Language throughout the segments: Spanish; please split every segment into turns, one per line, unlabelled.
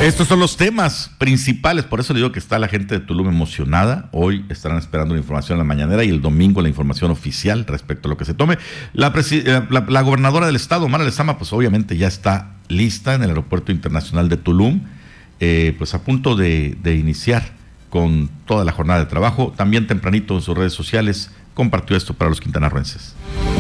Estos son los temas principales, por eso le digo que está la gente de Tulum emocionada. Hoy estarán esperando la información en la mañanera y el domingo la información oficial respecto a lo que se tome. La gobernadora del estado, Mara Lezama, pues obviamente ya está lista en el aeropuerto internacional de Tulum, pues a punto de iniciar con toda la jornada de trabajo. También tempranito en sus redes sociales compartió esto para los quintanarroenses.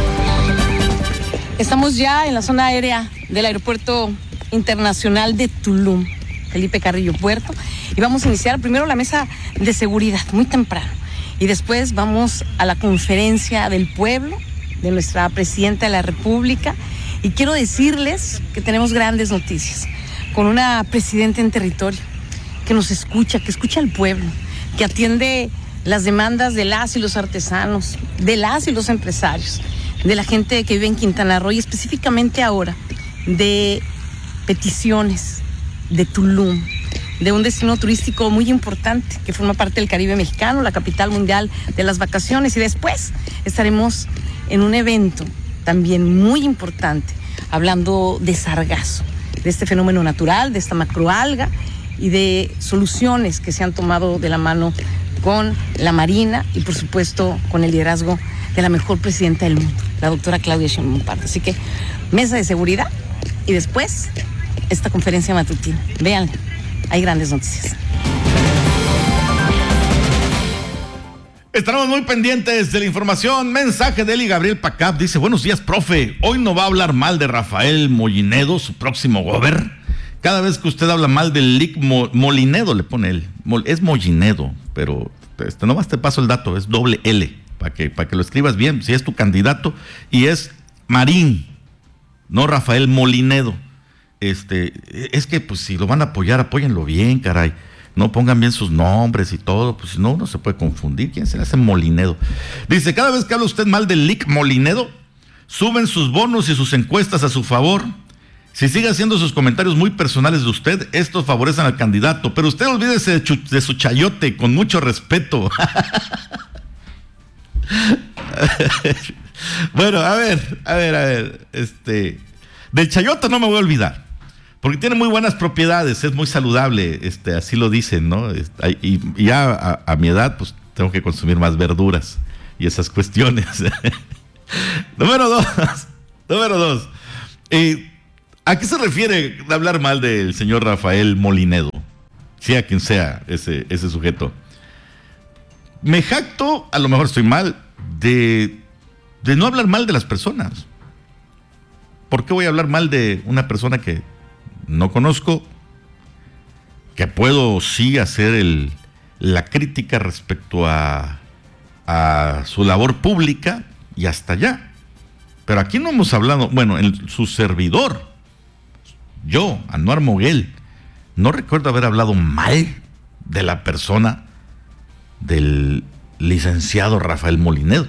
Estamos ya en la zona aérea del aeropuerto internacional de Tulum, Felipe Carrillo Puerto, y vamos a iniciar primero la mesa de seguridad muy temprano y después vamos a la conferencia del pueblo de nuestra presidenta de la República. Y quiero decirles que tenemos grandes noticias con una presidenta en territorio que nos escucha, que escucha al pueblo, que atiende las demandas de las y los artesanos, de las y los empresarios, de la gente que vive en Quintana Roo y específicamente ahora de peticiones de Tulum, de un destino turístico muy importante que forma parte del Caribe mexicano, la capital mundial de las vacaciones. Y después estaremos en un evento también muy importante hablando de sargazo, de este fenómeno natural, de esta macroalga y de soluciones que se han tomado de la mano con la Marina y por supuesto con el liderazgo de la mejor presidenta del mundo, la doctora Claudia Sheinbaum Pardo. Así que mesa de seguridad y después esta conferencia matutina. Vean, hay grandes noticias.
Estaremos muy pendientes de la información. Mensaje de Eli Gabriel Pacap. Dice: buenos días, profe. Hoy no va a hablar mal de Rafael Mollinedo, su próximo gober. Cada vez que usted habla mal del Lic Molinedo, le pone él. Es Mollinedo, pero nomás te paso el dato, es doble L, para que lo escribas bien. Si es tu candidato, y es Marín, no Rafael Molinedo. Es que pues si lo van a apoyar, apóyenlo bien, caray. No pongan bien sus nombres y todo, pues no, uno se puede confundir. ¿Quién se le hace Molinedo? Dice: cada vez que habla usted mal del Lic Molinedo, suben sus bonos y sus encuestas a su favor. Si sigue haciendo sus comentarios muy personales de usted, estos favorecen al candidato. Pero usted olvídese de su chayote, con mucho respeto. Bueno, a ver. Del chayote no me voy a olvidar, porque tiene muy buenas propiedades, es muy saludable, así lo dicen, ¿no? Y ya a mi edad, pues tengo que consumir más verduras y esas cuestiones. Número dos. ¿A qué se refiere hablar mal del señor Rafael Molinedo? Sea quien sea ese sujeto. Me jacto, a lo mejor estoy mal, de no hablar mal de las personas. ¿Por qué voy a hablar mal de una persona que no conozco, que puedo sí hacer la crítica respecto a su labor pública y hasta allá? Pero aquí no hemos hablado, bueno, en su servidor, yo, Anuar Moguel, no recuerdo haber hablado mal de la persona del licenciado Rafael Molinedo.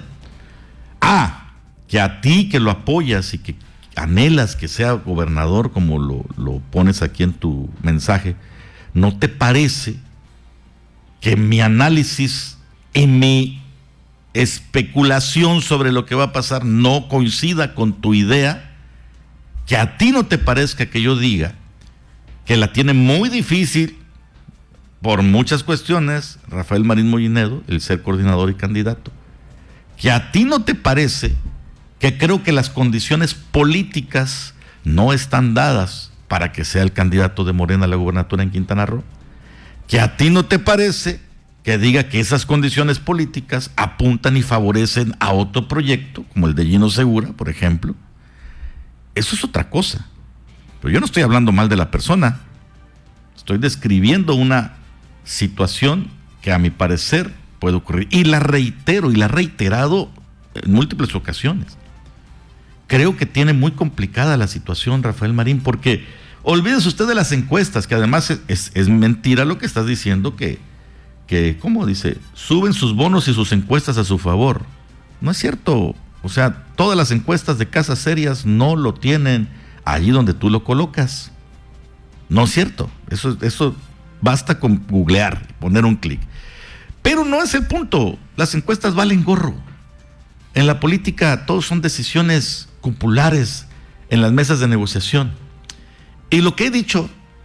Que a ti que lo apoyas y que anhelas que sea gobernador, como lo pones aquí en tu mensaje, ¿no te parece que mi análisis y mi especulación sobre lo que va a pasar no coincida con tu idea? Que a ti no te parezca que yo diga que la tiene muy difícil por muchas cuestiones Rafael Marín Mollinedo, el ser coordinador y candidato. Que a ti no te parece que creo que las condiciones políticas no están dadas para que sea el candidato de Morena a la gubernatura en Quintana Roo. Que a ti no te parece que diga que esas condiciones políticas apuntan y favorecen a otro proyecto, como el de Gino Segura, por ejemplo. Eso es otra cosa. Pero yo no estoy hablando mal de la persona. Estoy describiendo una situación que a mi parecer puede ocurrir. Y la reitero y la he reiterado en múltiples ocasiones. Creo que tiene muy complicada la situación Rafael Marín, porque olvídese usted de las encuestas, que además es mentira lo que estás diciendo, que ¿cómo dice? Suben sus bonos y sus encuestas a su favor. No es cierto. O sea, todas las encuestas de casas serias no lo tienen allí donde tú lo colocas. No es cierto. Eso basta con googlear, poner un clic. Pero no es el punto. Las encuestas valen gorro. En la política todos son decisiones populares en las mesas de negociación. Y lo que he dicho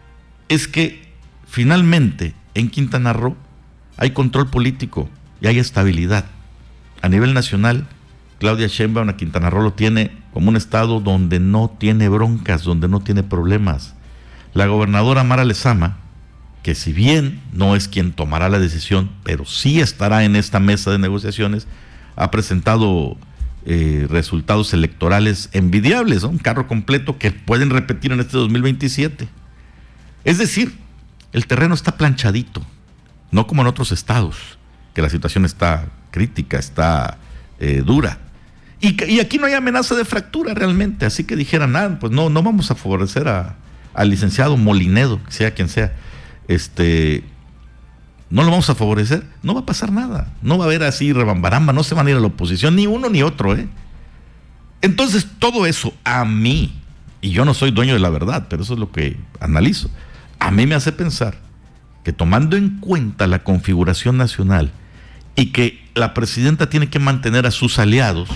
es que finalmente en Quintana Roo hay control político y hay estabilidad. A nivel nacional, Claudia Sheinbaum a Quintana Roo lo tiene como un estado donde no tiene broncas, donde no tiene problemas. La gobernadora Mara Lezama, que si bien no es quien tomará la decisión, pero sí estará en esta mesa de negociaciones, ha presentado resultados electorales envidiables, ¿no? Un carro completo que pueden repetir en este 2027. Es decir, el terreno está planchadito, no como en otros estados, que la situación está crítica, está dura. Y aquí no hay amenaza de fractura realmente, así que dijeran, pues no vamos a favorecer al licenciado Molinedo, sea quien sea, no lo vamos a favorecer, no va a pasar nada, no va a haber así rebambaramba, no se van a ir a la oposición, ni uno ni otro, Entonces todo eso a mí, y yo no soy dueño de la verdad, pero eso es lo que analizo, a mí me hace pensar que tomando en cuenta la configuración nacional y que la presidenta tiene que mantener a sus aliados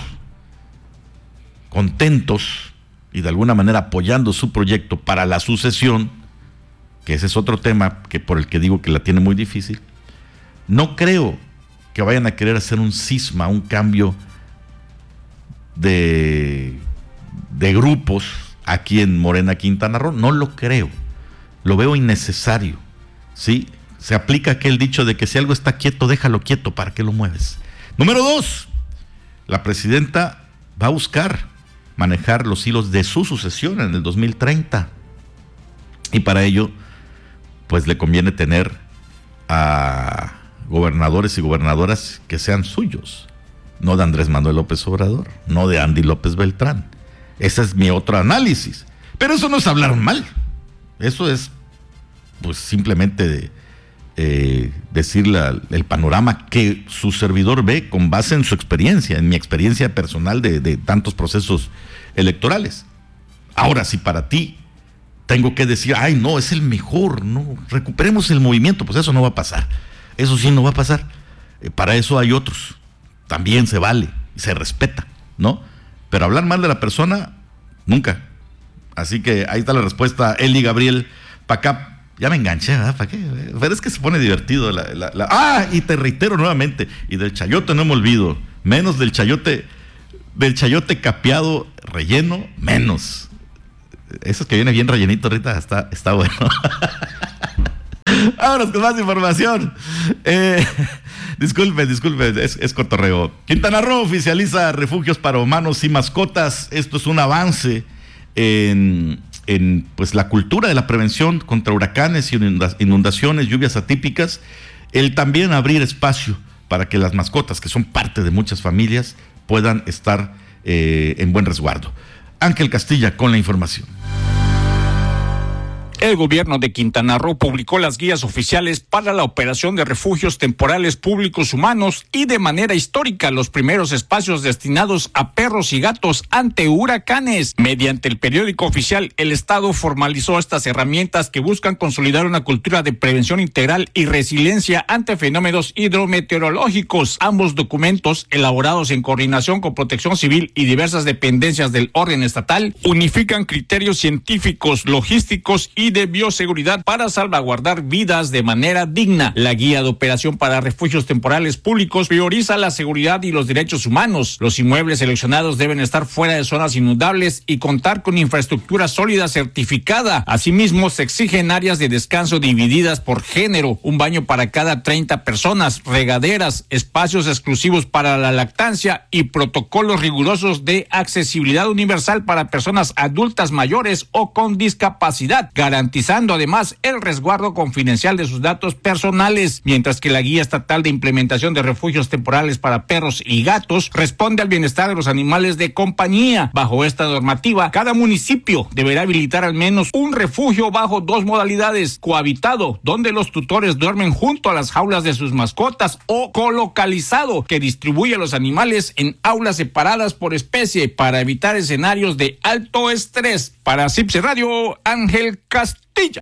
contentos y de alguna manera apoyando su proyecto para la sucesión, que ese es otro tema por el que digo que la tiene muy difícil, no creo que vayan a querer hacer un cisma, un cambio de grupos aquí en Morena, Quintana Roo. No lo creo, lo veo innecesario, ¿sí? Se aplica aquel dicho de que si algo está quieto, déjalo quieto, ¿para qué lo mueves? Número 2, la presidenta va a buscar manejar los hilos de su sucesión en el 2030, y para ello pues le conviene tener a gobernadores y gobernadoras que sean suyos, no de Andrés Manuel López Obrador, no de Andy López Beltrán. Ese es mi otro análisis, pero eso no es hablar mal, eso es pues simplemente decir el panorama que su servidor ve con base en su experiencia, en mi experiencia personal de tantos procesos electorales. Ahora, si para ti tengo que decir, no, es el mejor, no, recuperemos el movimiento, pues eso no va a pasar, eso sí no va a pasar. Para eso hay otros, también se vale, se respeta, ¿no? Pero hablar mal de la persona, nunca. Así que ahí está la respuesta, Eli Gabriel, para acá. Ya me enganché, ¿verdad? ¿Para qué? Pero es que se pone divertido. Y te reitero nuevamente, y del chayote no me olvido, menos del chayote capeado, relleno, menos. Eso que viene bien rellenito ahorita está bueno. Vámonos con más información. Disculpe, es cotorreo. Quintana Roo oficializa refugios para humanos y mascotas. Esto es un avance en pues la cultura de la prevención contra huracanes y inundaciones, lluvias atípicas, el también abrir espacio para que las mascotas, que son parte de muchas familias, puedan estar en buen resguardo. Ángel Castilla con la información.
El gobierno de Quintana Roo publicó las guías oficiales para la operación de refugios temporales públicos humanos y de manera histórica los primeros espacios destinados a perros y gatos ante huracanes. Mediante el periódico oficial, el Estado formalizó estas herramientas que buscan consolidar una cultura de prevención integral y resiliencia ante fenómenos hidrometeorológicos. Ambos documentos, elaborados en coordinación con Protección Civil y diversas dependencias del orden estatal, unifican criterios científicos, logísticos y de bioseguridad para salvaguardar vidas de manera digna. La guía de operación para refugios temporales públicos prioriza la seguridad y los derechos humanos. Los inmuebles seleccionados deben estar fuera de zonas inundables y contar con infraestructura sólida certificada. Asimismo, se exigen áreas de descanso divididas por género, un baño para cada 30 personas, regaderas, espacios exclusivos para la lactancia y protocolos rigurosos de accesibilidad universal para personas adultas mayores o con discapacidad, garantizando además el resguardo confidencial de sus datos personales, mientras que la guía estatal de implementación de refugios temporales para perros y gatos responde al bienestar de los animales de compañía. Bajo esta normativa, cada municipio deberá habilitar al menos un refugio bajo 2 modalidades: cohabitado, donde los tutores duermen junto a las jaulas de sus mascotas, o colocalizado, que distribuye a los animales en aulas separadas por especie para evitar escenarios de alto estrés. Para CIPSE Radio, Ángel Castilla.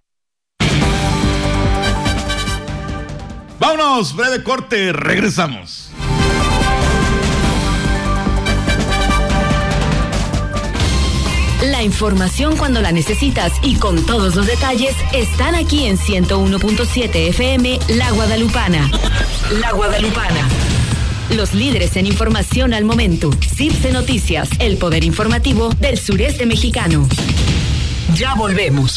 Vámonos, breve corte, regresamos.
La información cuando la necesitas y con todos los detalles están aquí en 101.7 FM La Guadalupana. La Guadalupana. Los líderes en información al momento. CIPSE Noticias, el poder informativo del sureste mexicano. Ya volvemos.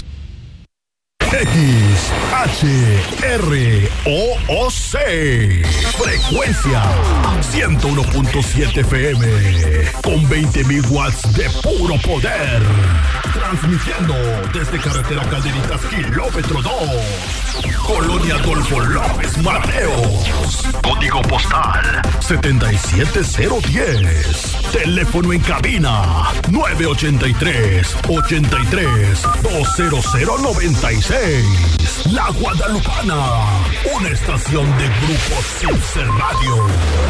XHROOC, frecuencia 101.7 FM, con 20.000 watts de puro poder, transmitiendo desde carretera Calderitas, kilómetro 2, Colonia Adolfo López Mateos, código postal 77010, teléfono en cabina 983-83-20096. La Guadalupana, una estación de Grupo CIPSE Radio.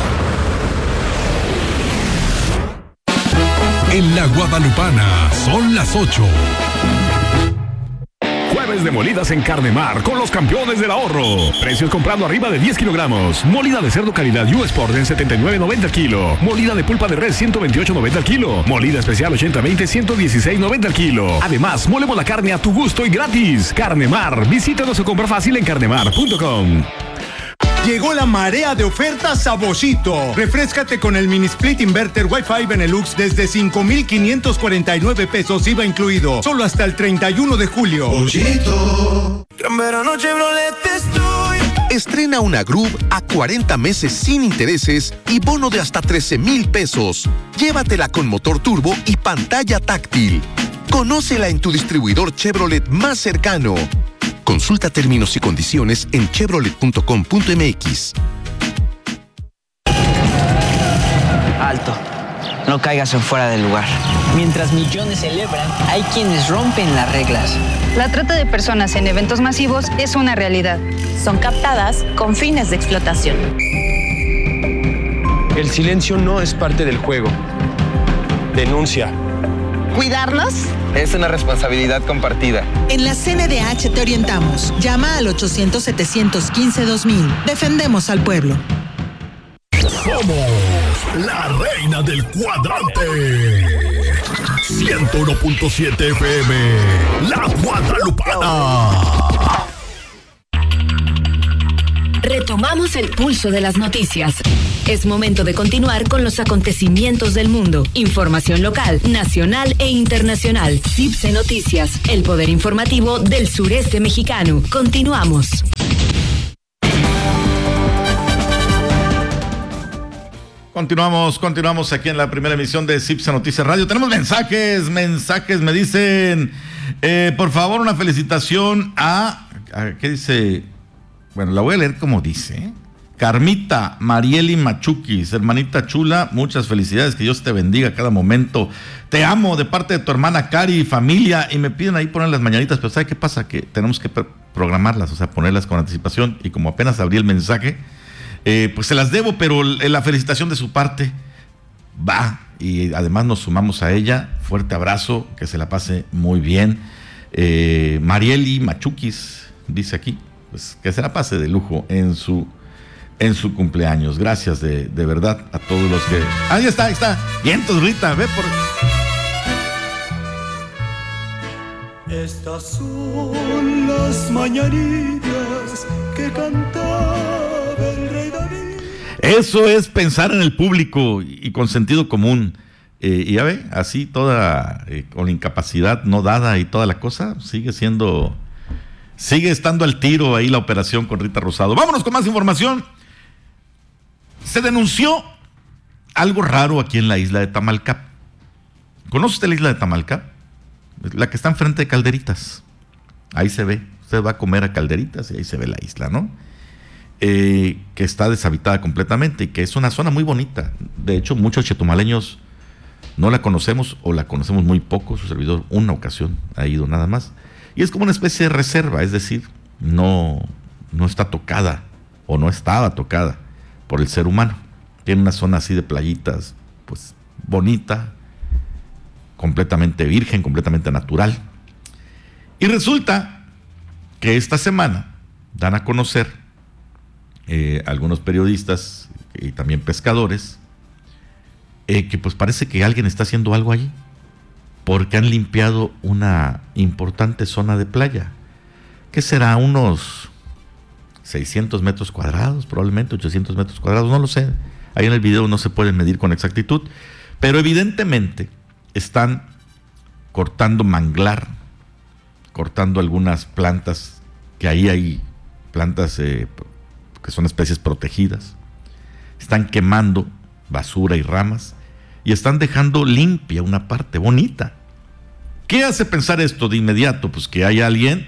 En La Guadalupana son las 8. Jueves de molidas en Carnemar con los campeones del ahorro. Precios comprando arriba de 10 kilogramos. Molida de cerdo calidad U-Sport en 79.90 al kilo. Molida de pulpa de res 128.90 al kilo. Molida especial 80-20 116.90 al kilo. Además, molemos la carne a tu gusto y gratis. Carnemar, visítanos o compra fácil en carnemar.com.
Llegó la marea de ofertas a Boschito. Refréscate con el mini split inverter Wi-Fi Benelux desde 5,549 pesos IVA incluido. Solo hasta el 31 de julio.
Boschito. Gran verano Chevrolet estoy.
Estrena una Groove a 40 meses sin intereses y bono de hasta 13,000 pesos. Llévatela con motor turbo y pantalla táctil. Conócela en tu distribuidor Chevrolet más cercano. Consulta términos y condiciones en chevrolet.com.mx.
Alto, no caigas en fuera del lugar. Mientras millones celebran, hay quienes rompen las reglas.
La trata de personas en eventos masivos es una realidad.
Son captadas con fines de explotación.
El silencio no es parte del juego. Denuncia.
¿Cuidarnos?
Es una responsabilidad compartida.
En la CNDH te orientamos. Llama al 800-715-2000. Defendemos al pueblo.
Somos la reina del cuadrante. 101.7 FM. La Guadalupana.
Retomamos el pulso de las noticias. Es momento de continuar con los acontecimientos del mundo. Información local, nacional e internacional. CIPSE Noticias, el poder informativo del sureste mexicano. Continuamos.
Continuamos aquí en la primera emisión de CIPSE Noticias Radio. Tenemos mensajes, me dicen, por favor, una felicitación a ¿qué dice? Bueno, la voy a leer como dice. Carmita Marieli Machuquis, hermanita chula, muchas felicidades, que Dios te bendiga a cada momento. Te amo de parte de tu hermana Cari y familia. Y me piden ahí poner las mañanitas, pero ¿sabe qué pasa? Que tenemos que programarlas, o sea, ponerlas con anticipación. Y como apenas abrí el mensaje, pues se las debo, pero la felicitación de su parte va. Y además nos sumamos a ella. Fuerte abrazo, que se la pase muy bien. Marieli Machuquis dice aquí, pues que se la pase de lujo en su cumpleaños. Gracias de verdad a todos los que... Ahí está. Y entonces, Rita, ve por...
Estas son las mañanitas que cantaba el rey David.
Eso es pensar en el público y con sentido común. Y ya ve, así toda, con incapacidad no dada y toda la cosa, sigue estando al tiro ahí la operación con Rita Rosado. Vámonos con más información. Se denunció algo raro aquí en la isla de Tamalcap. ¿Conoce usted la isla de Tamalcap? La que está enfrente de Calderitas. Ahí se ve. Usted va a comer a Calderitas y ahí se ve la isla, ¿no? Que está deshabitada completamente y que es una zona muy bonita. De hecho, muchos chetumaleños no la conocemos o la conocemos muy poco. Su servidor una ocasión ha ido nada más. Y es como una especie de reserva, es decir, no está tocada o no estaba tocada por el ser humano. Tiene una zona así de playitas, pues bonita, completamente virgen, completamente natural. Y resulta que esta semana dan a conocer algunos periodistas y también pescadores que pues parece que alguien está haciendo algo allí. porque han limpiado una importante zona de playa, que será unos 600 metros cuadrados, probablemente 800 metros cuadrados, no lo sé. Ahí en el video no se pueden medir con exactitud, pero evidentemente están cortando manglar, cortando algunas plantas, que ahí hay plantas que son especies protegidas. Están quemando basura y ramas y están dejando limpia una parte bonita. ¿Qué hace pensar esto de inmediato? Pues que hay alguien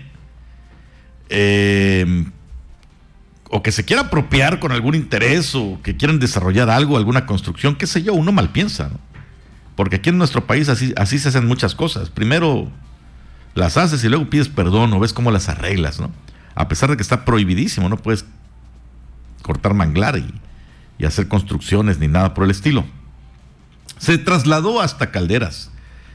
o que se quiera apropiar con algún interés, o que quieran desarrollar algo, alguna construcción, qué sé yo, uno mal piensa, ¿no? Porque aquí en nuestro país así se hacen muchas cosas. Primero las haces y luego pides perdón o ves cómo las arreglas, ¿no? A pesar de que está prohibidísimo, no puedes cortar manglar y hacer construcciones ni nada por el estilo. Se trasladó hasta Calderas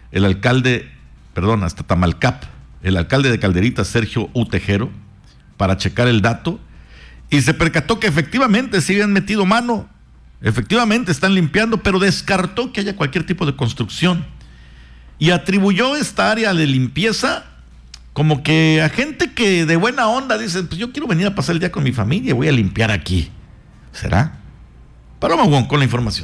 hasta Tamalcap, el alcalde de Calderitas, Sergio U. Tejero, para checar el dato, y se percató que efectivamente sí habían metido mano, efectivamente están limpiando, pero descartó que haya cualquier tipo de construcción y atribuyó esta área de limpieza como que a gente que de buena onda dice, pues yo quiero venir a pasar el día con mi familia y voy a limpiar aquí. ¿Será? Paloma Wong con la información.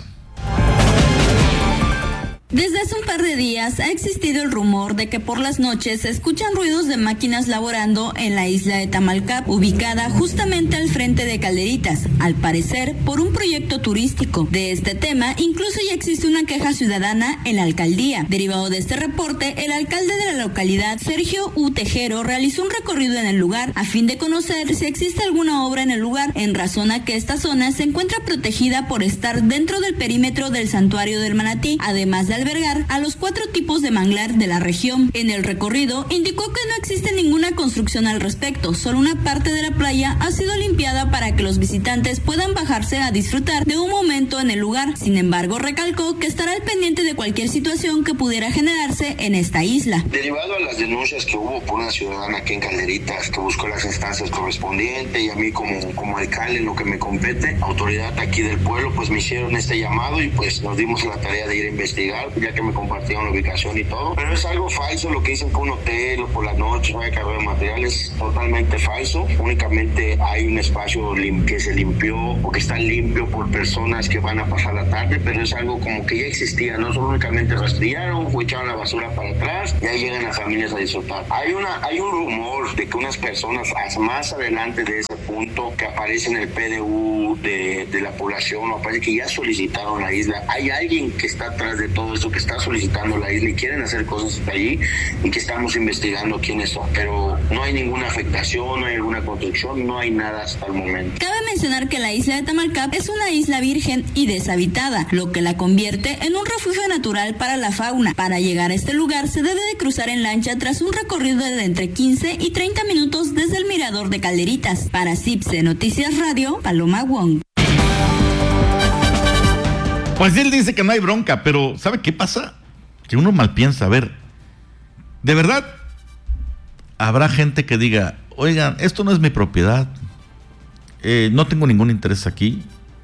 Desde hace un par de días ha existido el rumor de que por las noches se escuchan ruidos de máquinas laborando en la isla de Tamalcap, ubicada justamente al frente de Calderitas, al parecer por un proyecto turístico. De este tema incluso ya existe una queja ciudadana en la alcaldía. Derivado de este reporte, el alcalde de la localidad, Sergio U. Tejero, realizó un recorrido en el lugar a fin de conocer si existe alguna obra en el lugar, en razón a que esta zona se encuentra protegida por estar dentro del perímetro del santuario del Manatí, además de albergar a los 4 tipos de manglar de la región. En el recorrido indicó que no existe ninguna construcción al respecto, solo una parte de la playa ha sido limpiada para que los visitantes puedan bajarse a disfrutar de un momento en el lugar. Sin embargo, recalcó que estará al pendiente de cualquier situación que pudiera generarse en esta isla.
Derivado a las denuncias que hubo por una ciudadana aquí en Calderitas, que buscó las instancias correspondientes, y a mí como alcalde, en lo que me compete, autoridad aquí del pueblo, pues me hicieron este llamado y pues nos dimos la tarea de ir a investigar, ya que me compartieron la ubicación y todo, pero es algo falso lo que dicen que un hotel o por la noche no hay cargo de materiales, totalmente falso. Únicamente hay un espacio que se limpió o que está limpio por personas que van a pasar la tarde, pero es algo como que ya existía, no solo únicamente rastrearon o echaron la basura para atrás y ahí llegan las familias a disfrutar. Hay un rumor de que unas personas más adelante de ese punto que aparece en el PDU de la población, o parece que ya solicitaron la isla. Hay alguien que está atrás de todo esto, que está solicitando la isla y quieren hacer cosas allí, y que estamos investigando quiénes son, pero no hay ninguna afectación, no hay alguna construcción, no hay nada hasta el momento.
Cabe mencionar que la isla de Tamalcap es una isla virgen y deshabitada, lo que la convierte en un refugio natural para la fauna. Para llegar a este lugar se debe de cruzar en lancha tras un recorrido de entre 15 y 30 minutos desde el mirador de Calderitas. Para CIPSE Noticias Radio, Paloma Wong.
Pues él dice que no hay bronca, pero ¿sabe qué pasa? Que uno mal piensa. A ver, de verdad, habrá gente que diga, oigan, esto no es mi propiedad, no tengo ningún interés aquí,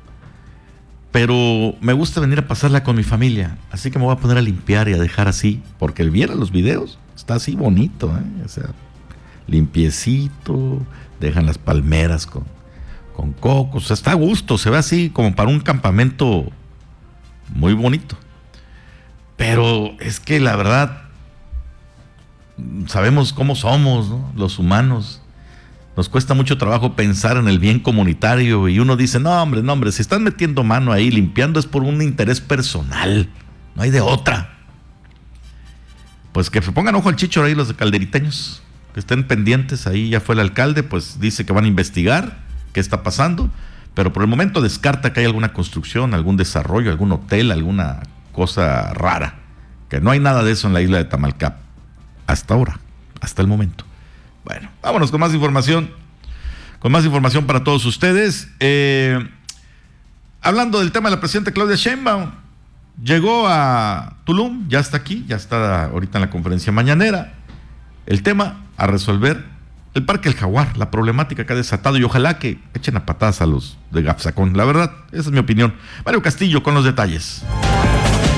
pero me gusta venir a pasarla con mi familia, así que me voy a poner a limpiar y a dejar así, porque él viera los videos, está así bonito, o sea, limpiecito, dejan las palmeras con cocos, o sea, está a gusto, se ve así como para un campamento muy bonito. Pero es que la verdad, sabemos cómo somos, ¿no? Los humanos. Nos cuesta mucho trabajo pensar en el bien comunitario y uno dice, no hombre, si están metiendo mano ahí, limpiando es por un interés personal, no hay de otra. Pues que se pongan ojo al chícharo ahí los de calderiteños, que estén pendientes. Ahí ya fue el alcalde, pues dice que van a investigar qué está pasando, pero por el momento descarta que hay alguna construcción, algún desarrollo, algún hotel, alguna cosa rara, que no hay nada de eso en la isla de Tamalcap, hasta ahora, hasta el momento. Bueno, vámonos con más información para todos ustedes. Hablando del tema de la presidenta Claudia Sheinbaum, llegó a Tulum, ya está aquí, ya está ahorita en la conferencia mañanera. El tema a resolver, el Parque El Jaguar, la problemática que ha desatado, y ojalá que echen a patadas a los de Gapsacón. La verdad, esa es mi opinión. Mario Castillo con los detalles.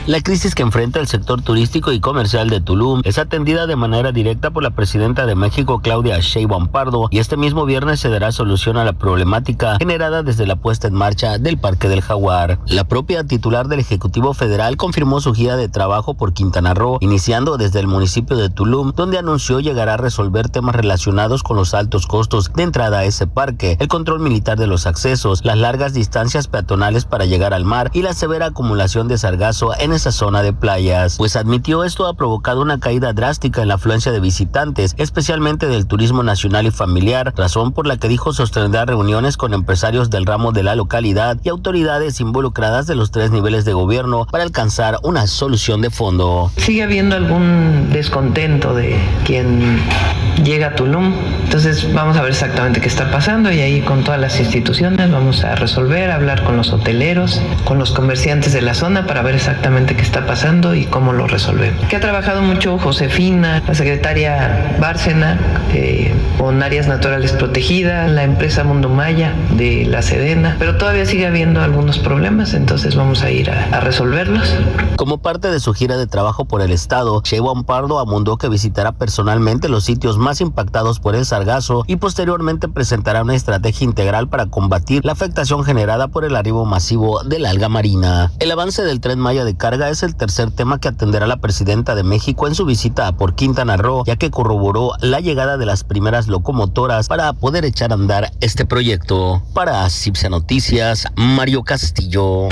La crisis que enfrenta el sector turístico y comercial de Tulum es atendida de manera directa por la presidenta de México, Claudia Sheinbaum Pardo, y este mismo viernes se dará solución a la problemática generada desde la puesta en marcha del Parque del Jaguar. La propia titular del Ejecutivo Federal confirmó su gira de trabajo por Quintana Roo, iniciando desde el municipio de Tulum, donde anunció llegará a resolver temas relacionados con los altos costos de entrada a ese parque, el control militar de los accesos, las largas distancias peatonales para llegar al mar y la severa acumulación de sargazo en esa zona de playas. Pues admitió esto ha provocado una caída drástica en la afluencia de visitantes, especialmente del turismo nacional y familiar, razón por la que dijo sostendrá reuniones con empresarios del ramo de la localidad y autoridades involucradas de los 3 niveles de gobierno para alcanzar una solución de fondo.
Sigue habiendo algún descontento de quien llega a Tulum, entonces vamos a ver exactamente qué está pasando y ahí con todas las instituciones vamos a resolver, hablar con los hoteleros, con los comerciantes de la zona para ver exactamente qué está pasando y cómo lo resolvemos. Que ha trabajado mucho Josefina, la secretaria Bárcena, con áreas naturales protegidas, la empresa Mundo Maya de la Sedena, pero todavía sigue habiendo algunos problemas, entonces vamos a ir a resolverlos.
Como parte de su gira de trabajo por el estado, Sheinbaum Pardo abundó que visitará personalmente los sitios más impactados por el sargazo y posteriormente presentará una estrategia integral para combatir la afectación generada por el arribo masivo de la alga marina. El avance del Tren Maya de carga es el tercer tema que atenderá la presidenta de México en su visita por Quintana Roo, ya que corroboró la llegada de las primeras locomotoras para poder echar a andar este proyecto. Para CIPSE Noticias, Mario Castillo.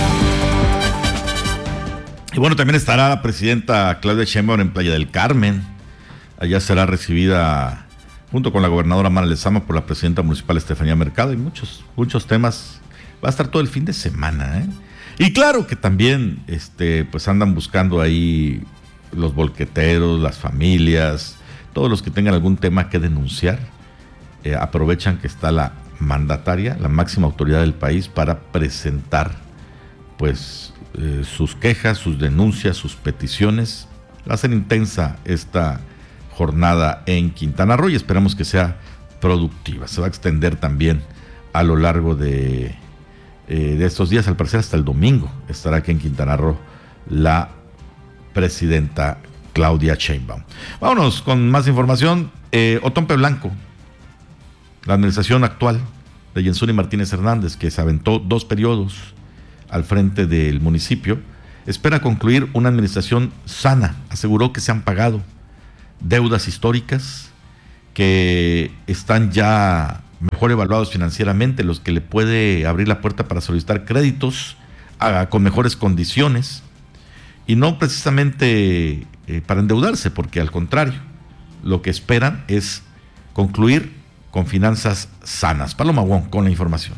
Y bueno, también estará la presidenta Claudia Sheinbaum en Playa del Carmen. Allá será recibida junto con la gobernadora Mara Lezama por la presidenta municipal Estefanía Mercado y muchos temas. Va a estar todo el fin de semana, ¿eh? Y claro que también pues andan buscando ahí los volqueteros, las familias, todos los que tengan algún tema que denunciar, aprovechan que está la mandataria, la máxima autoridad del país, para presentar pues sus quejas, sus denuncias, sus peticiones. Va a ser intensa esta jornada en Quintana Roo y esperamos que sea productiva. Se va a extender también a lo largo de estos días, al parecer hasta el domingo estará aquí en Quintana Roo la presidenta Claudia Sheinbaum. Vámonos con más información. Otompe Blanco, la administración actual de Jensuni Martínez Hernández, que se aventó 2 periodos al frente del municipio, espera concluir una administración sana. Aseguró que se han pagado deudas históricas, que están ya mejor evaluados financieramente, los que le puede abrir la puerta para solicitar créditos con mejores condiciones, y no precisamente para endeudarse, porque al contrario, lo que esperan es concluir con finanzas sanas. Paloma Wong con la información.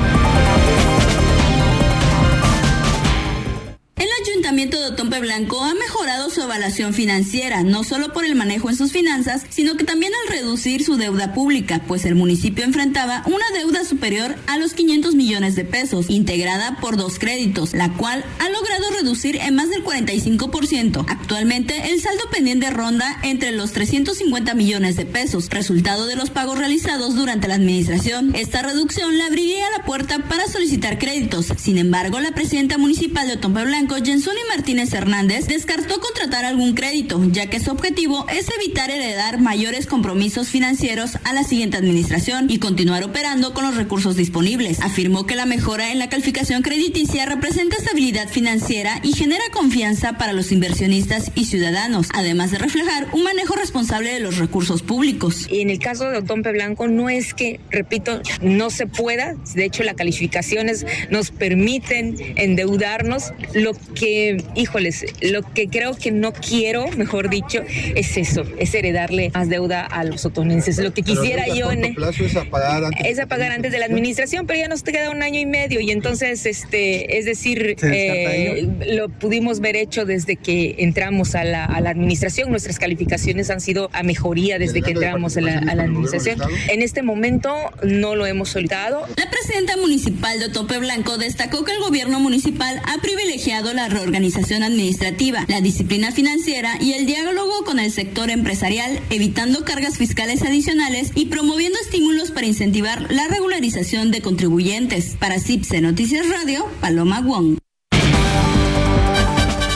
El Ayuntamiento de Otompe Blanco ha mejorado su evaluación financiera, no solo por el manejo en sus finanzas, sino que también al reducir su deuda pública, pues el municipio enfrentaba una deuda superior a los 500 millones de pesos, integrada por 2 créditos, la cual ha logrado reducir en más del 45%. Actualmente, el saldo pendiente ronda entre los 350 millones de pesos, resultado de los pagos realizados durante la administración. Esta reducción le abriría la puerta para solicitar créditos. Sin embargo, la presidenta municipal de Otompe Blanco, Jensuni Martínez Hernández, descartó contratar algún crédito, ya que su objetivo es evitar heredar mayores compromisos financieros a la siguiente administración y continuar operando con los recursos disponibles. Afirmó que la mejora en la calificación crediticia representa estabilidad financiera y genera confianza para los inversionistas y ciudadanos, además de reflejar un manejo responsable de los recursos públicos.
Y en el caso de Otompe Blanco no es que, repito, no se pueda, de hecho las calificaciones nos permiten endeudarnos. Lo que, lo que creo que no quiero, mejor dicho, es eso, es heredarle más deuda a los otonenses. Lo que quisiera yo
es apagar antes
de la administración, pero ya nos queda 1 año y medio y entonces, es decir, lo pudimos ver hecho desde que entramos a la administración. Nuestras calificaciones han sido a mejoría desde que entramos a la administración. En este momento no lo hemos solicitado.
La presidenta municipal de Otompe Blanco destacó que el gobierno municipal ha privilegiado la reorganización administrativa, la disciplina financiera y el diálogo con el sector empresarial, evitando cargas fiscales adicionales y promoviendo estímulos para incentivar la regularización de contribuyentes. Para CIPSE Noticias Radio, Paloma Wong.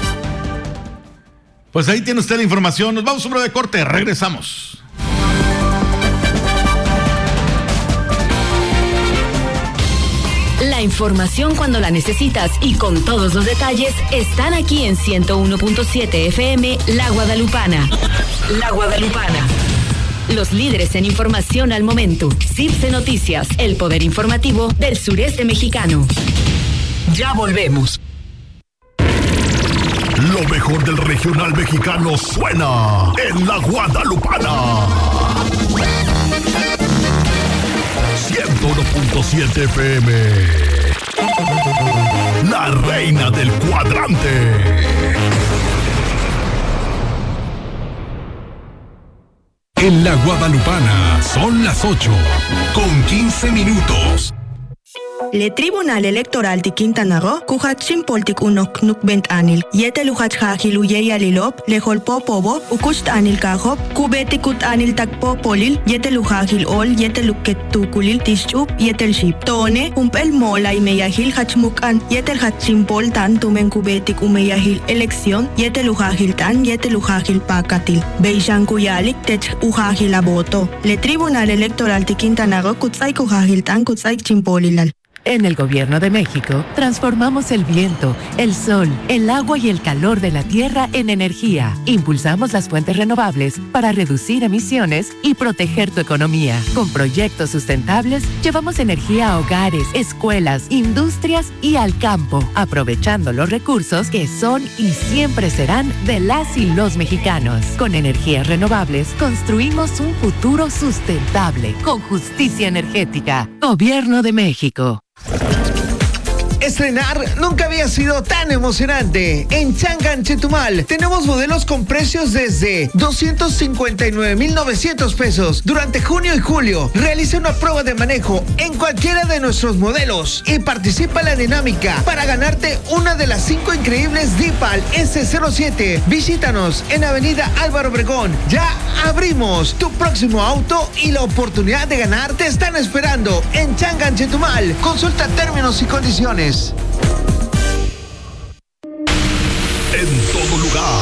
Pues ahí tiene usted la información. Nos vamos a un breve corte, regresamos.
La información cuando la necesitas y con todos los detalles están aquí en 101.7 FM La Guadalupana. La Guadalupana. Los líderes en información al momento. CIRSE Noticias, el poder informativo del sureste mexicano. Ya volvemos.
Lo mejor del regional mexicano suena en La Guadalupana. 101.7 FM. La reina del cuadrante. En La Guadalupana son las 8:15.
Le Tribunal Electoral de Quintana Roo, Kuhachim Poltik Unok Nukbent Anil, Yete Luhach Hajil Uyey Alilop, Lejolpo Pobo, Ukust Anil Kahop, Kubetikut Anil Takpo Polil, Yete Luhajil Ol, Yete Luket Tukulil Tischup, Yetel Ship. Tone, Umpel Mola y Meyahil Hachmukan, Yetel Hachim Pol Tan Tumen Kubetik Umeyahil Elección, Yete Luhajil Tan, Yete Luhajil Pakatil, Beishan Kuyalik Tech Uhajil Aboto. Le Tribunal Electoral de Quintana Roo, Kutzai Kuhajil Tan, Kutzai Chimpolilal.
En el Gobierno de México, transformamos el viento, el sol, el agua y el calor de la tierra en energía. Impulsamos las fuentes renovables para reducir emisiones y proteger tu economía. Con proyectos sustentables, llevamos energía a hogares, escuelas, industrias y al campo, aprovechando los recursos que son y siempre serán de las y los mexicanos. Con energías renovables, construimos un futuro sustentable, con justicia energética. Gobierno de México.
Estrenar nunca había sido tan emocionante. En Changan, Chetumal, tenemos modelos con precios desde 259,900 pesos. Durante junio y julio, realiza una prueba de manejo en cualquiera de nuestros modelos y participa en la dinámica para ganarte una de las 5 increíbles DIPAL S07. Visítanos en Avenida Álvaro Obregón. Ya abrimos. Tu próximo auto y la oportunidad de ganar te están esperando en Changan, Chetumal. Consulta términos y condiciones.
En todo lugar,